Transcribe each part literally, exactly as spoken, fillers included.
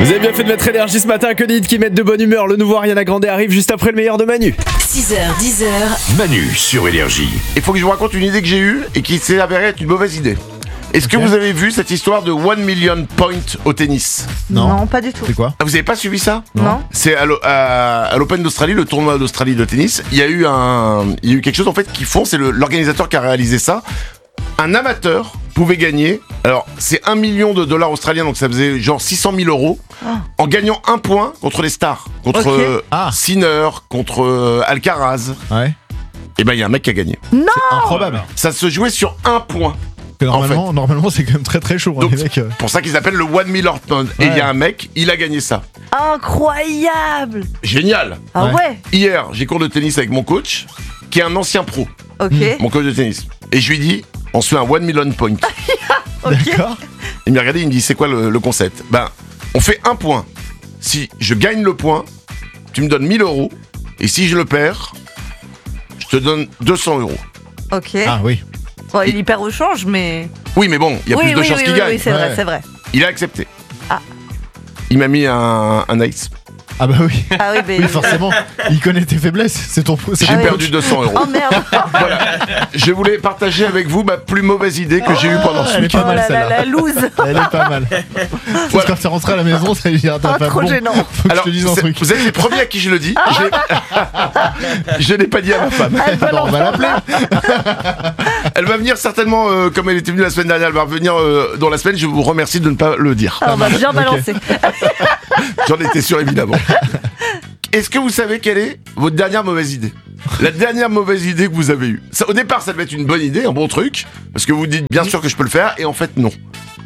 Vous avez bien fait de mettre énergie ce matin, que dites qui mettent de bonne humeur. Le nouveau Ariana Grande arrive juste après le meilleur de Manu. six heures, dix heures. Manu sur Énergie. Il faut que je vous raconte une idée que j'ai eue et qui s'est avérée être une mauvaise idée. Est-ce okay. que vous avez vu cette histoire de one million point au tennis? Non. Non, pas du tout. C'est quoi? Ah, vous avez pas suivi ça? Non. C'est à, l'o- à, à l'Open d'Australie, le tournoi d'Australie de tennis. Il y a eu un, il y a eu quelque chose en fait qu'ils font. C'est le, l'organisateur qui a réalisé ça. Un amateur pouvait gagner. Alors c'est un million de dollars australiens, donc ça faisait genre six cent mille euros oh. en gagnant un point contre les stars, contre okay. euh, ah. Sinner, contre euh, Alcaraz. Ouais. Et ben il y a un mec qui a gagné. Non. C'est improbable. Ça se jouait sur un point. Que normalement, en fait. normalement, c'est quand même très très chaud. Donc, hein, les mecs. pour ça qu'ils appellent le one million pound. Et il ouais. y a un mec, il a gagné ça. Incroyable. Génial. Ah ouais. ouais. Hier, j'ai cours de tennis avec mon coach, qui est un ancien pro. Ok. Mon coach de tennis. Et je lui dis, on se fait un one million point. Okay. D'accord. Il m'a regardé, il me dit, c'est quoi le, le concept? Ben, on fait un point. Si je gagne le point, tu me donnes mille euros. Et si je le perds, je te donne deux cents euros. Ok. Ah oui. Bon, il y perd au change, mais... Oui, mais bon, il y a oui, plus de oui, chances oui, qu'il oui, gagne. Oui, c'est ouais. vrai, c'est vrai. Il a accepté. Ah. Il m'a mis un, un ace. Ah bah oui. Ah oui, mais... oui, forcément. Il connaît tes faiblesses. C'est ton. C'est J'ai ton perdu coach. deux cents euros. Oh merde. Voilà. Je voulais partager avec vous ma plus mauvaise idée que j'ai eue pendant ce Elle est week-end. pas mal, Oh là là, celle-là. la loose. Elle est pas mal. Voilà. Quand t'es rentré à la maison, ça veut dire t'as Oh, pas trop bon. gênant. Faut que Alors, je te dise un c'est- truc. vous êtes les premiers à qui je le dis. Je l'ai- je l'ai pas dit à ma femme. Elle veut Alors, on va l'appeler. Elle va venir certainement, euh, comme elle était venue la semaine dernière, elle va revenir euh, dans la semaine. Je vous remercie de ne pas le dire. Ah, on va bien Ok. balancer. J'en étais sûr, évidemment. Est-ce que vous savez quelle est votre dernière mauvaise idée? La dernière mauvaise idée que vous avez eue. Ça, au départ, ça devait être une bonne idée, un bon truc, parce que vous dites bien sûr que je peux le faire, et en fait, non.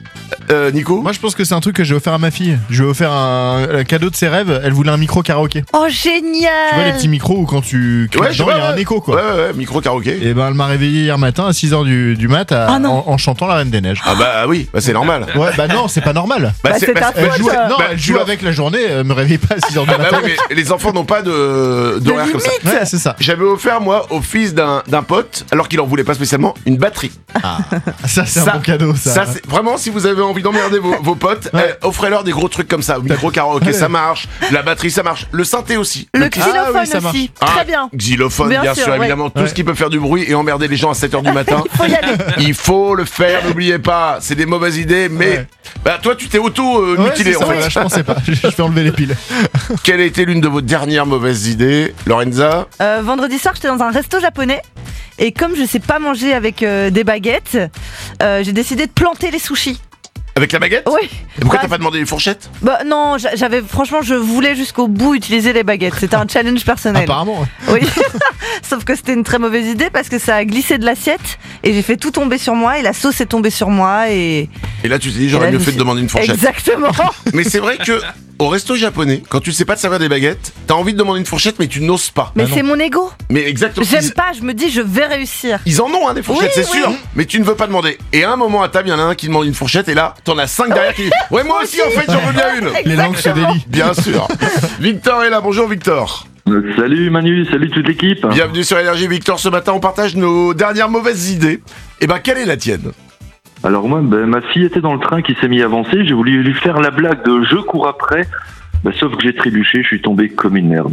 Euh, Nico? Moi, je pense que c'est un truc que j'ai offert à ma fille. Je lui ai offert un, un cadeau de ses rêves. Elle voulait un micro karaoké. Oh, Tu vois les génial. petits micros où quand tu cries Ouais, je dedans, vois, il y a ouais. un écho quoi. Ouais, ouais, ouais, micro karaoké. Et ben elle m'a réveillé hier matin à six heures du, du mat à- Ah non. en, en chantant La Reine des Neiges. Ah bah oui, bah c'est normal. Ouais, bah non, c'est pas normal. Bah, c'est ta Elle faute. joue, non, Bah, elle tu joue vois. avec la journée, elle me réveille pas à six heures du Ah bah matin. oui, mais les enfants n'ont pas de d'horaire comme ça. Ouais, c'est ça. J'avais offert, moi, au fils d'un, d'un pote, alors qu'il en voulait pas spécialement, une batterie. Ah, ça c'est Ça- un bon cadeau ça. Ça, c'est, vraiment, si vous avez envie d'emmerder vos, vos potes, Ouais. euh, offrez-leur des gros trucs comme ça. Micro karaoké, Ouais. ça marche. La batterie, ça marche. Le synthé aussi. Le Ah, xylophone oui, ça marche. aussi. ah, Très bien. Xylophone, bien, Bien sûr, sûr, ouais. évidemment. Tout Ouais. ce qui peut faire du bruit et emmerder les gens à sept heures du matin. Il faut y aller. Il faut le faire, n'oubliez pas. C'est des mauvaises idées, mais Ouais. bah, toi, tu t'es auto-mutilé. Ouais, c'est ça, en fait. voilà, je pensais pas. Je je vais enlever les piles. Quelle a été l'une de vos dernières mauvaises idées, Lorenza? Euh, vendredi soir, j'étais dans un resto japonais. Et comme je sais pas manger avec euh, des baguettes, euh, j'ai décidé de planter les sushis. Avec la baguette? Oui. Et pourquoi Bah, t'as pas demandé les fourchettes? Bah non, j'a- j'avais franchement, je voulais jusqu'au bout utiliser les baguettes. C'était un challenge personnel. Apparemment. ouais. Oui. Sauf que c'était une très mauvaise idée parce que ça a glissé de l'assiette et j'ai fait tout tomber sur moi et la sauce est tombée sur moi et. Et là, tu t'es dit, et j'aurais là, mieux je me fait de suis- demander une fourchette. Exactement. Mais c'est vrai que au resto japonais, quand tu sais pas te servir des baguettes, t'as envie de demander une fourchette, mais tu n'oses pas. Mais Bah non. c'est mon ego. Mais exactement. J'aime Ils, pas. Je me dis, je vais réussir. ils en ont, hein, des fourchettes, Oui, c'est oui. sûr. Mais tu ne veux pas demander. Et à un moment à table, il y en a un qui demande une fourchette, et là, t'en as cinq derrière qui disent, ouais, moi aussi, en fait, j'en veux bien une. Les langues se délient. Bien sûr. Victor est là. Bonjour, Victor. Euh, Salut Manu, salut toute l'équipe. Bienvenue sur Énergie, Victor. Ce matin, on partage nos dernières mauvaises idées. Et ben, quelle est la tienne? Alors moi, ben, ma fille était dans le train qui s'est mis à avancer, j'ai voulu lui faire la blague de je cours après, ben, sauf que j'ai trébuché, je suis tombé comme une merde.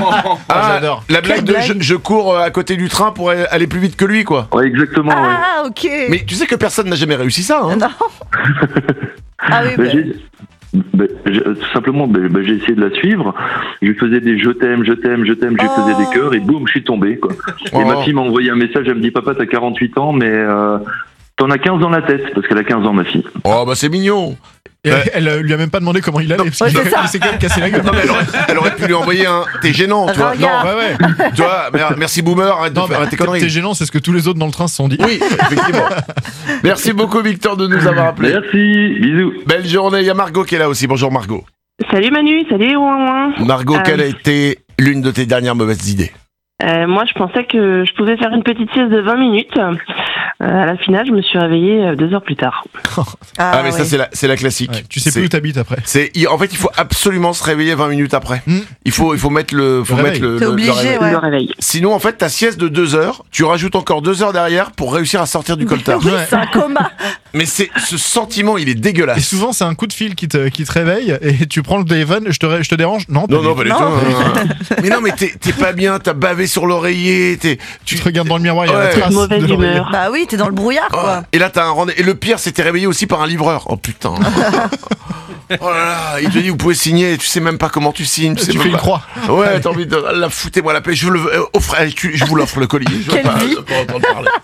Ah, j'adore. La blague Quelle de blague je, je cours euh, à côté du train pour aller plus vite que lui, quoi. Ouais, exactement, ouais. Ah ok. Mais tu sais que personne n'a jamais réussi ça, hein. Non. Ah oui. Ben, bah. j'ai- ben, j'ai- tout simplement, ben, ben, j'ai essayé de la suivre, je lui faisais des je t'aime, je t'aime, je t'aime, je lui faisais Oh. des cœurs et boum, je suis tombé, quoi. Et Oh. ma fille m'a envoyé un message, elle me dit papa t'as quarante-huit ans, mais euh, t'en as quinze dans la tête, parce qu'elle a quinze ans ma fille. Oh, bah c'est mignon. Et Ouais. elle, elle lui a même pas demandé comment il allait. Parce Ouais, qu'il c'est ça. il s'est quand même cassé la gueule. Non, mais elle aurait, elle aurait pu lui envoyer un. T'es gênant, toi. Regarde. Non, ouais, ouais. Tu vois, mer- merci Boomer, arrête de Non, faire mais tes t'es conneries. gênant, c'est ce que tous les autres dans le train se sont dit. Oui, effectivement. Merci beaucoup, Victor, de nous avoir appelés. Merci, bisous. Belle journée. Il y a Margot qui est là aussi. Bonjour, Margot. Salut Manu, salut ouin ouin. Margot, Euh, quelle a été l'une de tes dernières mauvaises idées? Euh, moi, je pensais que je pouvais faire une petite sieste de vingt minutes. Euh, à la finale, je me suis réveillée euh, deux heures plus tard. Ah, mais ça, oui. c'est la, c'est la classique. Ouais, tu sais C'est- plus où t'habites après. C'est, il- en fait, il faut absolument se réveiller vingt minutes après. Hmm. Il faut, il faut mettre le, faut Le mettre réveil. le, T'es le- le obligé, réveil. ouais. Le réveil. Sinon, en fait, ta sieste de deux heures, tu rajoutes encore deux heures derrière pour réussir à sortir du coltard. Oui, c'est un coma. mais c'est ce sentiment, il est dégueulasse. Et souvent, c'est un coup de fil qui te, qui te réveille et tu prends le téléphone. Je te, ré- je te dérange? Non, Non, non, pas pas du du tout. tout. non. Mais non, mais t'es, t'es pas bien, t'as bavé sur l'oreiller, t'es, Tu te regardes dans le miroir, il y a Ouais. la trace Mauvaise de l'oreiller. humeur. Bah oui, t'es dans le brouillard, Oh, quoi. et là, t'as un rendez-vous. Et le pire, c'était réveillé aussi par un livreur. Oh putain. Oh là là, il te dit, vous pouvez signer, tu sais même pas comment tu signes. Tu, sais Tu même fais une pas. croix. Ouais, t'as envie de. Là, foutez-moi la paix. Je, le, euh, offre, allez, tu- je vous l'offre le colis. Je veux Quelle pas, vie. je veux pas entendre parler.